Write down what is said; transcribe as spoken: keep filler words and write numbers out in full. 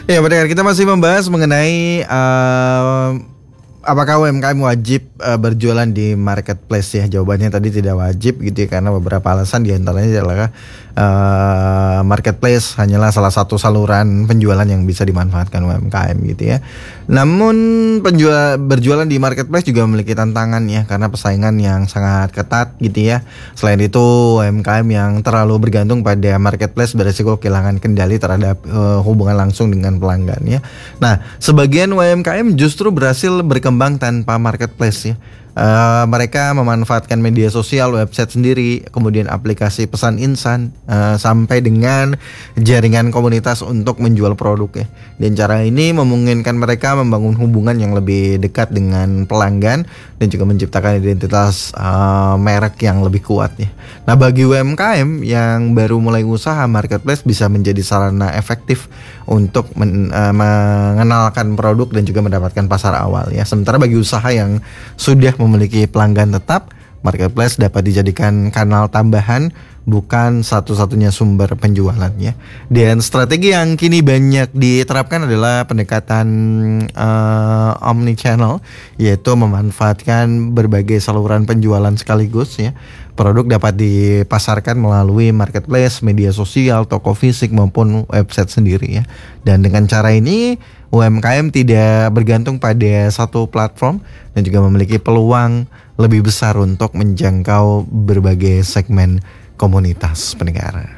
Ya, pendengar, kita masih membahas mengenai uh, apakah U M K M wajib uh, berjualan di marketplace ya. Jawabannya tadi tidak wajib gitu ya, karena beberapa alasan, diantaranya adalah uh, marketplace hanyalah salah satu saluran penjualan yang bisa dimanfaatkan U M K M gitu ya. Namun penjual berjualan di marketplace juga memiliki tantangan ya, karena persaingan yang sangat ketat gitu ya. Selain itu, U M K M yang terlalu bergantung pada marketplace beresiko kehilangan kendali terhadap uh, hubungan langsung dengan pelanggan ya. Nah, sebagian U M K M justru berhasil berkembang tanpa marketplace ya. Uh, mereka memanfaatkan media sosial, website sendiri, kemudian aplikasi pesan insan, uh, sampai dengan jaringan komunitas untuk menjual produk ya. Dan cara ini memungkinkan mereka membangun hubungan yang lebih dekat dengan pelanggan dan juga menciptakan identitas uh, merek yang lebih kuat ya. Nah, bagi U M K M yang baru mulai usaha, marketplace bisa menjadi sarana efektif untuk men, uh, mengenalkan produk dan juga mendapatkan pasar awal ya. Sementara bagi usaha yang sudah memiliki pelanggan tetap, marketplace dapat dijadikan kanal tambahan, bukan satu-satunya sumber penjualannya. Dan strategi yang kini banyak diterapkan adalah pendekatan uh, omni-channel, yaitu memanfaatkan berbagai saluran penjualan sekaligus ya. Produk dapat dipasarkan melalui marketplace, media sosial, toko fisik maupun website sendiri ya. Dan dengan cara ini U M K M tidak bergantung pada satu platform dan juga memiliki peluang lebih besar untuk menjangkau berbagai segmen komunitas pendengar.